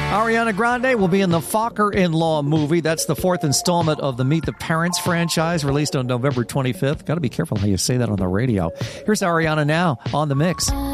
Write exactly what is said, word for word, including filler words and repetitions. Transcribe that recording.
Ariana Grande will be in the Focker-in-Law movie. That's the fourth installment of the Meet the Parents franchise, released on November twenty-fifth. Got to be careful how you say that on the radio. Here's Ariana now on The Mix.